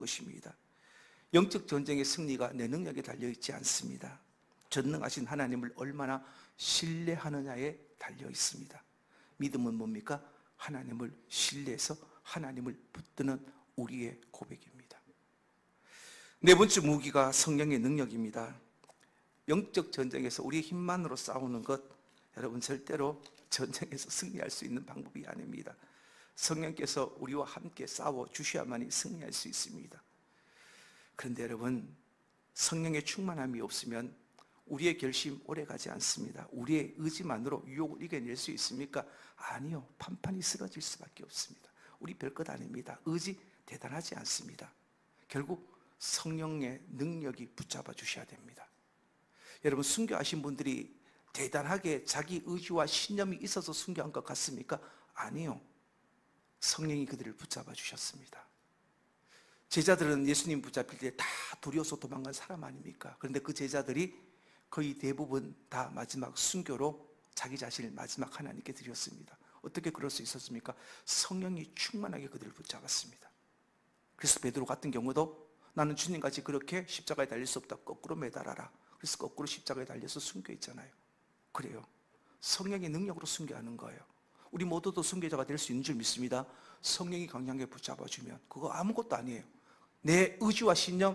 것입니다. 영적 전쟁의 승리가 내 능력에 달려있지 않습니다. 전능하신 하나님을 얼마나 신뢰하느냐에 달려 있습니다. 믿음은 뭡니까? 하나님을 신뢰해서 하나님을 붙드는 우리의 고백입니다. 네 번째 무기가 성령의 능력입니다. 영적 전쟁에서 우리의 힘만으로 싸우는 것, 여러분 절대로 전쟁에서 승리할 수 있는 방법이 아닙니다. 성령께서 우리와 함께 싸워 주셔야만이 승리할 수 있습니다. 그런데 여러분, 성령의 충만함이 없으면 우리의 결심 오래가지 않습니다. 우리의 의지만으로 유혹을 이겨낼 수 있습니까? 아니요. 판판이 쓰러질 수밖에 없습니다. 우리 별것 아닙니다. 의지 대단하지 않습니다. 결국 성령의 능력이 붙잡아 주셔야 됩니다. 여러분, 순교하신 분들이 대단하게 자기 의지와 신념이 있어서 순교한 것 같습니까? 아니요. 성령이 그들을 붙잡아 주셨습니다. 제자들은 예수님 붙잡힐 때 다 두려워서 도망간 사람 아닙니까? 그런데 그 제자들이 거의 대부분 다 마지막 순교로 자기 자신을 마지막 하나님께 드렸습니다. 어떻게 그럴 수 있었습니까? 성령이 충만하게 그들을 붙잡았습니다. 그래서 베드로 같은 경우도 나는 주님같이 그렇게 십자가에 달릴 수 없다. 거꾸로 매달아라. 그래서 거꾸로 십자가에 달려서 순교했잖아요. 그래요. 성령의 능력으로 순교하는 거예요. 우리 모두도 순교자가 될 수 있는 줄 믿습니다. 성령이 강력하게 붙잡아주면 그거 아무것도 아니에요. 내 의지와 신념,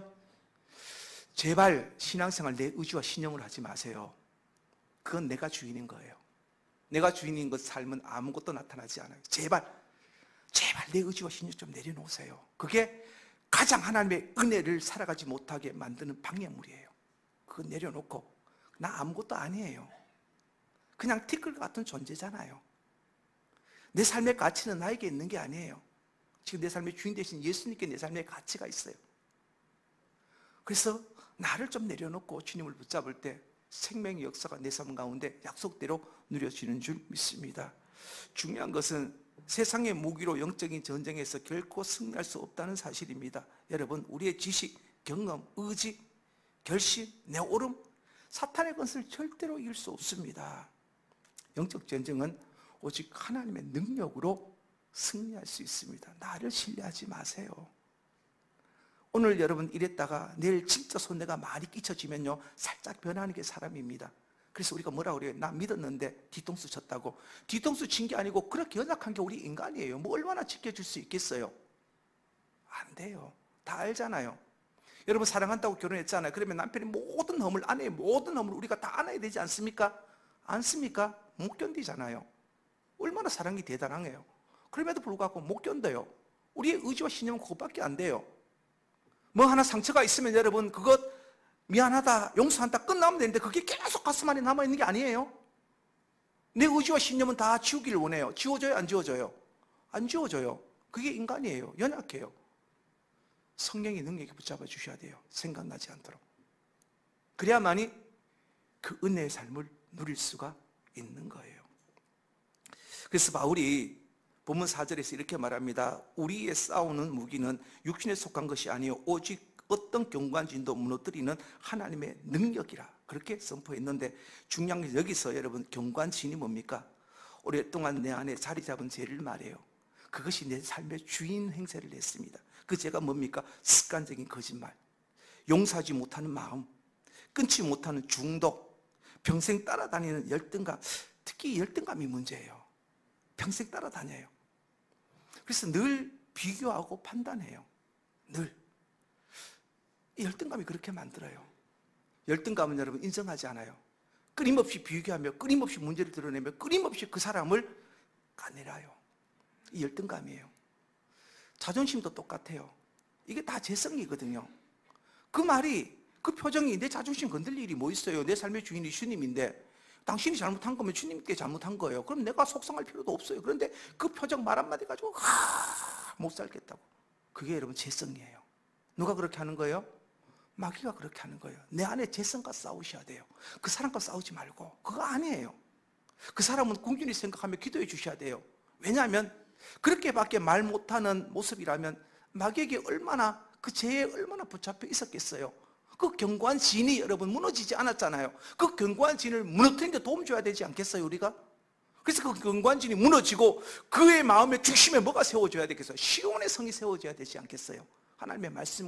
제발 신앙생활 내 의지와 신념을 하지 마세요. 그건 내가 주인인 거예요. 내가 주인인 것 삶은 아무것도 나타나지 않아요. 제발 내 의지와 신념 좀 내려놓으세요. 그게 가장 하나님의 은혜를 살아가지 못하게 만드는 방해물이에요. 그거 내려놓고 나 아무것도 아니에요. 그냥 티끌 같은 존재잖아요. 내 삶의 가치는 나에게 있는 게 아니에요. 지금 내 삶의 주인 되신 예수님께 내 삶의 가치가 있어요. 그래서 나를 좀 내려놓고 주님을 붙잡을 때 생명의 역사가 내 삶 가운데 약속대로 누려지는 줄 믿습니다. 중요한 것은 세상의 무기로 영적인 전쟁에서 결코 승리할 수 없다는 사실입니다. 여러분, 우리의 지식, 경험, 의지, 결심, 내 오름, 사탄의 것을 절대로 이길 수 없습니다. 영적 전쟁은 오직 하나님의 능력으로 승리할 수 있습니다. 나를 신뢰하지 마세요. 오늘 여러분 이랬다가 내일 진짜 손해가 많이 끼쳐지면요, 살짝 변하는 게 사람입니다. 그래서 우리가 뭐라고 그래요? 나 믿었는데 뒤통수 쳤다고. 뒤통수 친 게 아니고 그렇게 연약한 게 우리 인간이에요. 뭐 얼마나 지켜줄 수 있겠어요? 안 돼요. 다 알잖아요. 여러분, 사랑한다고 결혼했잖아요. 그러면 남편이 모든 허물, 아내의 모든 허물 우리가 다 안아야 되지 않습니까? 않습니까? 못 견디잖아요. 얼마나 사랑이 대단해요. 그럼에도 불구하고 못 견뎌요. 우리의 의지와 신념은 그것밖에 안 돼요. 뭐 하나 상처가 있으면 여러분 그것 미안하다, 용서한다 끝나면 되는데 그게 계속 가슴 안에 남아있는 게 아니에요. 내 의지와 신념은 다 지우기를 원해요. 지워져요? 안 지워져요? 안 지워져요. 그게 인간이에요. 연약해요. 성령의 능력이 붙잡아 주셔야 돼요. 생각나지 않도록. 그래야만이 그 은혜의 삶을 누릴 수가 있는 거예요. 그래서 바울이 본문 4절에서 이렇게 말합니다. 우리의 싸우는 무기는 육신에 속한 것이 아니요 오직 어떤 경관진도 무너뜨리는 하나님의 능력이라 그렇게 선포했는데, 중요한 게 여기서 여러분 경관진이 뭡니까? 오랫동안 내 안에 자리 잡은 죄를 말해요. 그것이 내 삶의 주인 행세를 했습니다. 그 죄가 뭡니까? 습관적인 거짓말, 용서하지 못하는 마음, 끊지 못하는 중독, 평생 따라다니는 열등감. 특히 열등감이 문제예요. 평생 따라다녀요. 그래서 늘 비교하고 판단해요. 늘. 이 열등감이 그렇게 만들어요. 열등감은 여러분 인정하지 않아요. 끊임없이 비교하며 끊임없이 문제를 드러내며 끊임없이 그 사람을 까내려요. 이 열등감이에요. 자존심도 똑같아요. 이게 다 재성이거든요. 그 말이, 그 표정이 내 자존심 건들 일이 뭐 있어요. 내 삶의 주인이 주님인데 당신이 잘못한 거면 주님께 잘못한 거예요. 그럼 내가 속상할 필요도 없어요. 그런데 그 표정 말 한마디 가지고 못 살겠다고. 그게 여러분 재성이에요. 누가 그렇게 하는 거예요? 마귀가 그렇게 하는 거예요. 내 안에 재성과 싸우셔야 돼요. 그 사람과 싸우지 말고. 그거 아니에요. 그 사람은 궁중히 생각하며 기도해 주셔야 돼요. 왜냐하면 그렇게밖에 말 못하는 모습이라면 마귀에게 얼마나, 그 죄에 얼마나 붙잡혀 있었겠어요. 그 견고한 진이 여러분 무너지지 않았잖아요. 그 견고한 진을 무너뜨리는 데 도움 줘야 되지 않겠어요, 우리가? 그래서 그 견고한 진이 무너지고 그의 마음의 중심에 뭐가 세워져야 되겠어요? 시온의 성이 세워져야 되지 않겠어요? 하나님의 말씀